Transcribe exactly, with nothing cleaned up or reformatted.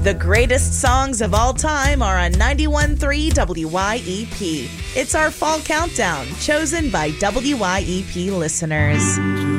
The greatest songs of all time are on ninety-one point three W Y E P. It's our fall countdown, chosen by W Y E P listeners.